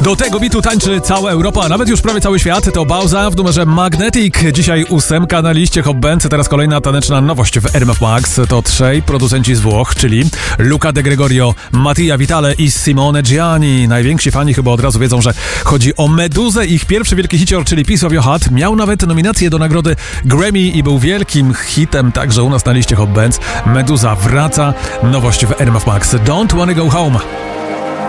Do tego bitu tańczy cała Europa, a nawet już prawie cały świat. To Bauza w numerze Magnetic. Dzisiaj 8 na liście Hot Benz. Teraz kolejna taneczna nowość w RMF Max. To trzej producenci z Włoch, czyli Luca De Gregorio, Mattia Vitale i Simone Gianni. Najwięksi fani chyba od razu wiedzą, że chodzi o Meduzę. Ich pierwszy wielki hicior, czyli Piece of Your Heart, miał nawet nominację do nagrody Grammy i był wielkim hitem także u nas na liście Hot Benz. Meduza wraca. Nowość w RMF Max. Don't Wanna Go Home.